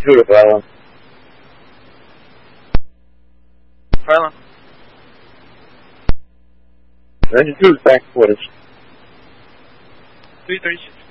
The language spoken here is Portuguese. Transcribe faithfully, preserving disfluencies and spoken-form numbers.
Júlio, vai lá. Vai lá. Grande Júlio, tá aqui por Twitter.